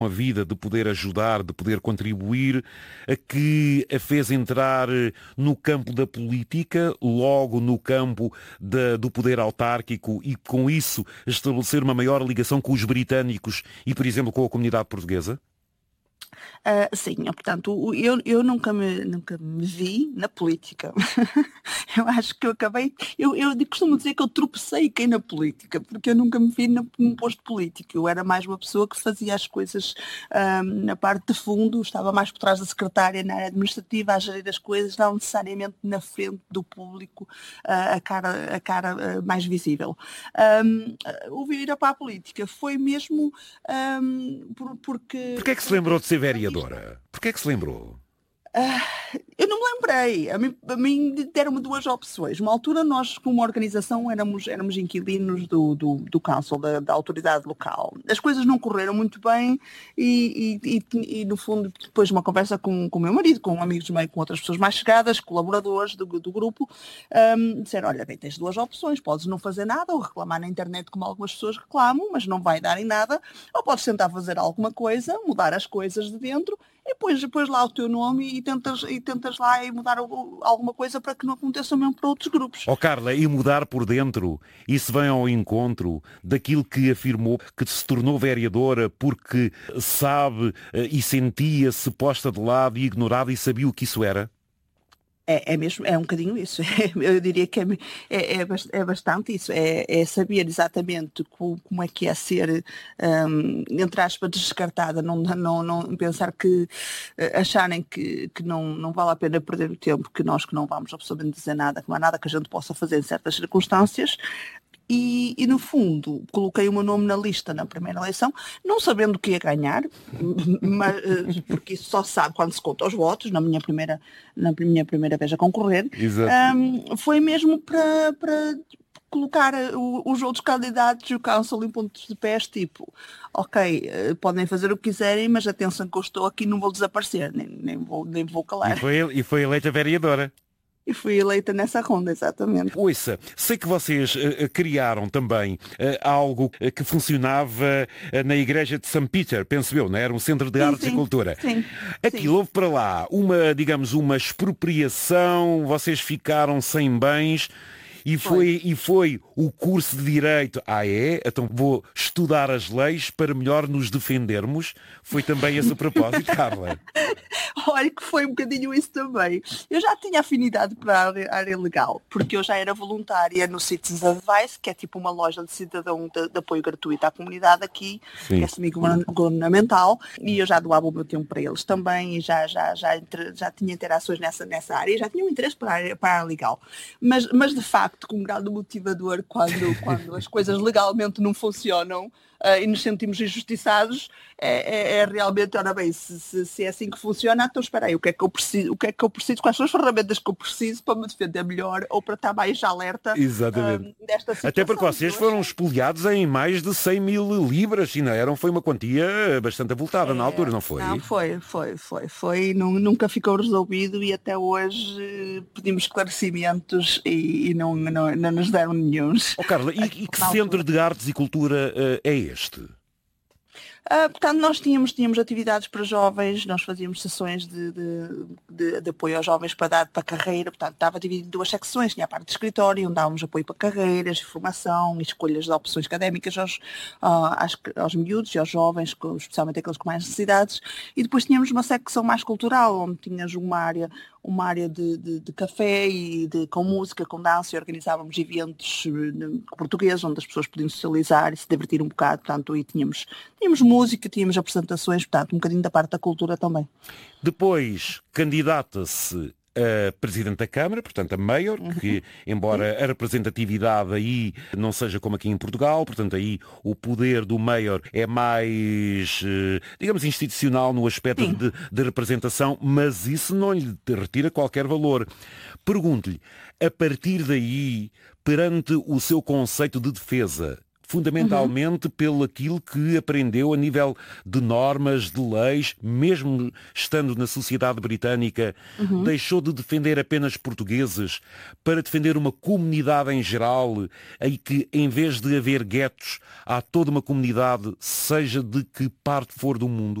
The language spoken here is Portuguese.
a vida, de poder ajudar, de poder contribuir, a que a fez entrar no campo da política, logo no campo do poder autárquico e com isso estabelecer uma maior ligação com os britânicos e, por exemplo, com a comunidade portuguesa? Sim, portanto, eu nunca me vi na política. Eu acho que eu acabei. Eu costumo dizer que eu tropecei e caí na política, porque eu nunca me vi num posto político. Eu era mais uma pessoa que fazia as coisas na parte de fundo, estava mais por trás da secretária, na área administrativa, a gerir as coisas, não necessariamente na frente do público, a cara mais visível. O vir para a política foi mesmo porque. Porquê é que se lembrou de ser vereadora? Porquê é que se lembrou? Eu não me lembrei. A mim deram-me duas opções. Uma altura nós, como organização, éramos inquilinos do council, da autoridade local. As coisas não correram muito bem e no fundo, depois de uma conversa com o meu marido, com amigos meio, com outras pessoas mais chegadas, colaboradores do grupo, disseram, olha, bem, tens duas opções. Podes não fazer nada ou reclamar na internet como algumas pessoas reclamam, mas não vai dar em nada. Ou podes tentar fazer alguma coisa, mudar as coisas de dentro e depois lá o teu nome e tentas lá e mudar alguma coisa para que não aconteça mesmo para outros grupos. Carla, e mudar por dentro, isso vem ao encontro daquilo que afirmou que se tornou vereadora porque sabe e sentia-se posta de lado e ignorada e sabia o que isso era? É mesmo, é um bocadinho isso. Eu diria que é bastante isso. É saber exatamente como é que é ser, entre aspas, descartada, não pensar que acharem que não vale a pena perder o tempo, que nós que não vamos absolutamente dizer nada, que não há nada que a gente possa fazer em certas circunstâncias. E, no fundo, coloquei o meu nome na lista na primeira eleição, não sabendo o que ia ganhar, mas, porque isso só se sabe quando se conta os votos, na minha primeira vez a concorrer. Foi mesmo para colocar os outros candidatos e o council em pontos de pés, tipo, ok, podem fazer o que quiserem, mas atenção que eu estou aqui, não vou desaparecer, nem vou calar. E foi eleita vereadora. E fui eleita nessa ronda, exatamente. Ouça, sei que vocês criaram também algo que funcionava na igreja de St. Peter, penso eu, não é? Era um centro de artes e cultura. Sim. Aquilo houve para lá uma expropriação, vocês ficaram sem bens. E foi o curso de Direito. Então vou estudar as leis para melhor nos defendermos. Foi também esse o propósito, Carla? Olha que foi um bocadinho isso também. Eu já tinha afinidade para a área legal, porque eu já era voluntária no Citizens Advice, que é tipo uma loja de cidadão de apoio gratuito à comunidade aqui, que é semi-governamental, e eu já doava o meu tempo para eles também, e já tinha interações nessa área, e já tinha um interesse para a área legal. Mas de facto, com um grande motivador quando as coisas legalmente não funcionam e nos sentimos injustiçados, é realmente, ora bem, se é assim que funciona, então espera aí, o que é que eu preciso, quais são as ferramentas que eu preciso para me defender melhor ou para estar mais alerta desta situação. Até porque vocês foram espoliados em mais de 100 mil libras e foi uma quantia bastante avultada na altura, não foi? Não, foi, nunca ficou resolvido e até hoje pedimos esclarecimentos e não nos deram nenhuns. Carla, e que centro de artes e cultura é este? Portanto, nós tínhamos atividades para jovens, nós fazíamos sessões de apoio aos jovens para dar para a carreira, portanto, estava dividido em duas secções, tinha a parte de escritório, onde dávamos apoio para carreiras, formação, escolhas de opções académicas aos miúdos e aos jovens, especialmente aqueles com mais necessidades, e depois tínhamos uma secção mais cultural, onde tinhas uma área de café e com música, com dança, e organizávamos eventos portugueses, onde as pessoas podiam socializar e se divertir um bocado, portanto, e tínhamos música, tínhamos apresentações, portanto, um bocadinho da parte da cultura também. Depois, candidata-se a Presidente da Câmara, portanto a Mayor, que embora a representatividade aí não seja como aqui em Portugal, portanto aí o poder do Mayor é mais, digamos, institucional no aspecto de representação, mas isso não lhe retira qualquer valor. Pergunto-lhe, a partir daí, perante o seu conceito de defesa, fundamentalmente pelo aquilo que aprendeu a nível de normas, de leis, mesmo estando na sociedade britânica, deixou de defender apenas portugueses para defender uma comunidade em geral, em que em vez de haver guetos, há toda uma comunidade, seja de que parte for do mundo.